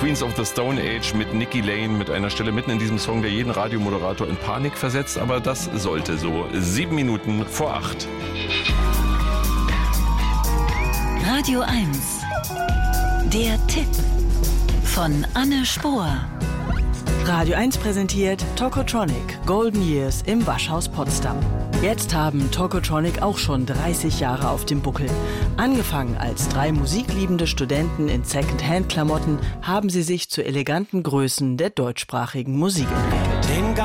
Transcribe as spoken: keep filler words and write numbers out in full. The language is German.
Queens of the Stone Age mit Nicky Lane, mit einer Stelle mitten in diesem Song, der jeden Radiomoderator in Panik versetzt, aber das sollte so. Sieben Minuten vor acht. Radio eins. Der Tipp von Anne Spohr. Radio eins präsentiert Tokotronic Golden Years im Waschhaus Potsdam. Jetzt haben Tokotronic auch schon dreißig Jahre auf dem Buckel. Angefangen als drei musikliebende Studenten in Second-Hand-Klamotten haben sie sich zu eleganten Größen der deutschsprachigen Musik entwickelt.